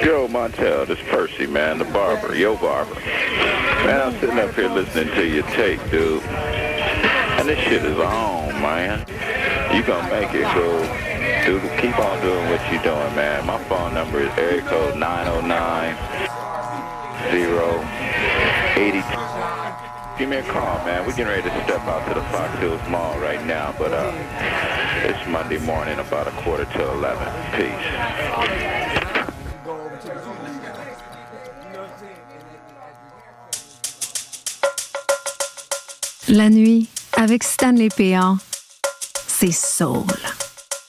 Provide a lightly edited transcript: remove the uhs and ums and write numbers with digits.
Joe Montel, this Percy, man, the barber, your barber. Man, I'm sitting up here listening to your tape, dude. And this shit is on, man. You gonna make it, go. Dude, keep on doing what you doing, man. My phone number is area code 909-082. Give me a call, man. We're getting ready to step out to the Fox Hills Mall right now, but it's Monday morning, about 11:15. Peace. La nuit, avec Stanley Péan, c'est soul.